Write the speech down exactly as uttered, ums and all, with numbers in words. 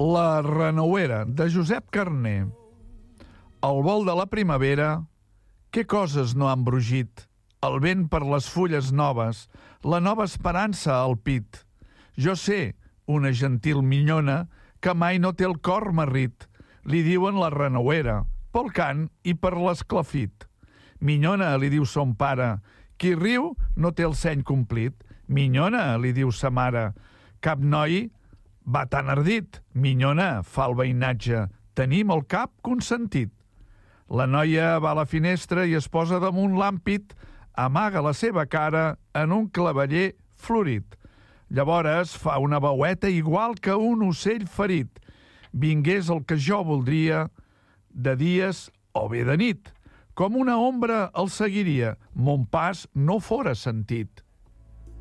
La Renouera, de Josep Carner. Al vol de la primavera, què coses no han brugit? El vent per les fulles noves, la nova esperança al pit. Jo sé, una gentil minyona, que mai no té el cor marrit. Li diuen la Renouera, pel cant i per l'esclafit. Minyona, li diu son pare, qui riu no té el seny complit. Minyona, li diu sa mare, cap noi va tan ardit. Minyona, fa el veïnatge, tenim el cap consentit. La noia va a la finestra i es posa damunt l'àmpit, amaga la seva cara en un claveller florit. Llavors fa una veueta igual que un ocell ferit. Vingués el que jo voldria, de dies o bé de nit. Com una ombra el seguiria, mon pas no fora sentit.